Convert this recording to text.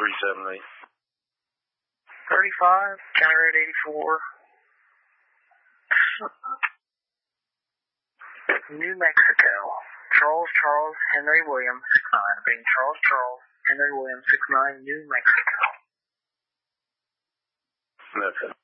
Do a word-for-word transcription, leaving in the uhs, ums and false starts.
three seven eight. thirty-five, County Road eighty-four. New Mexico. Charles Charles Henry Williams, six nine. Being Charles Charles Henry Williams, six nine, New Mexico. Okay.